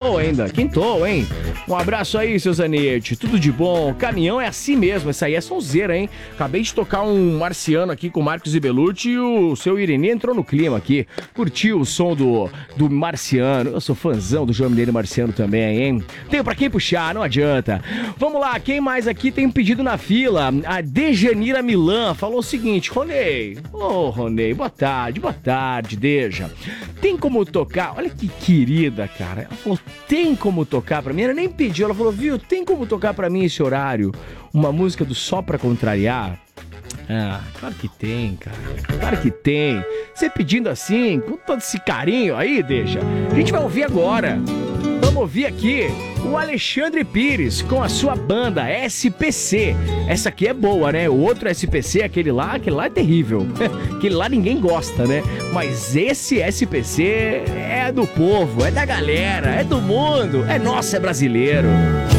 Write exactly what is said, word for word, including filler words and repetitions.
quintou ainda, quintou, hein? Um abraço aí, seu Zanetti, tudo de bom. Caminhão é assim mesmo, essa aí é sonzeira, hein? Acabei de tocar um marciano aqui com o Marcos e Belucci e o seu Irenê entrou no clima aqui. Curtiu o som do, do Marciano. Eu sou fãzão do João Mineiro Marciano também, hein? Tenho pra quem puxar, não adianta. Vamos lá, quem mais aqui tem um pedido na fila? A Dejanira Milan falou o seguinte: Ronei, ô oh, Ronei, boa tarde, boa tarde, Deja. Tem como tocar? Olha que querida, cara. Ela falou, tem como tocar pra mim? Ela nem pediu, ela falou, viu, tem como tocar pra mim esse horário? Uma música do Só Pra Contrariar? Ah, claro que tem, cara. Claro que tem. Você pedindo assim, com todo esse carinho aí, deixa. A gente vai ouvir agora. Vamos ouvir aqui o Alexandre Pires com a sua banda S P C. Essa aqui é boa, né? O outro S P C, aquele lá, aquele lá é terrível. Aquele lá ninguém gosta, né? Mas esse S P C é do povo, é da galera, é do mundo, é nosso, é brasileiro.